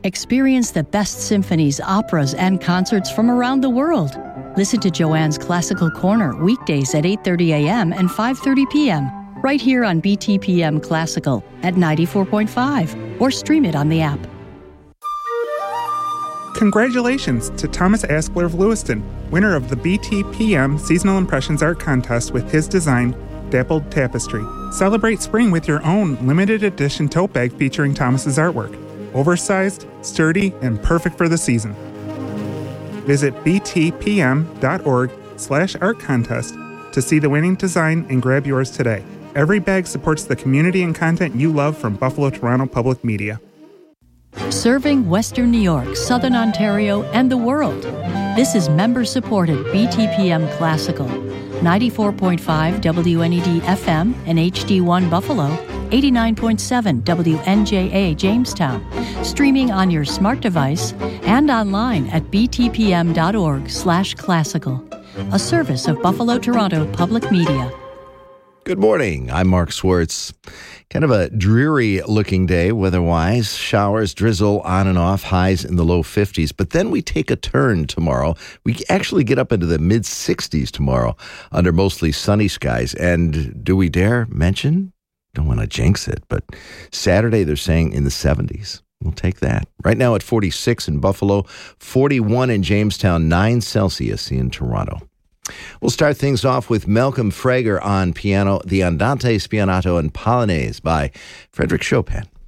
Experience the best symphonies, operas, and concerts from around the world. Listen to Joanne's Classical Corner weekdays at 8:30 a.m. and 5:30 p.m. right here on BTPM Classical at 94.5 or stream it on the app. Congratulations to Thomas Aspler of Lewiston, winner of the BTPM Seasonal Impressions Art Contest with his design, Dappled Tapestry. Celebrate spring with your own limited edition tote bag featuring Thomas's artwork. Oversized, sturdy, and perfect for the season. Visit btpm.org/art contest to see the winning design and grab yours today. Every bag supports the community and content you love from Buffalo Toronto Public Media. Serving Western New York, Southern Ontario, and the world. This is member-supported BTPM Classical. 94.5 WNED FM and HD1 Buffalo, 89.7 WNJA Jamestown, streaming on your smart device and online at btpm.org/classical, a service of Buffalo Toronto Public Media. Good morning. I'm Mark Swartz. Kind of a dreary-looking day weather-wise. Showers, drizzle, on and off, highs in the low 50s. But then we take a turn tomorrow. We actually get up into the mid-60s tomorrow under mostly sunny skies. And do we dare mention? Don't want to jinx it, but Saturday they're saying in the 70s. We'll take that. Right now at 46 in Buffalo, 41 in Jamestown, 9 Celsius in Toronto. We'll start things off with Malcolm Frager on piano, the Andante Spianato and Polonaise by Frédéric Chopin.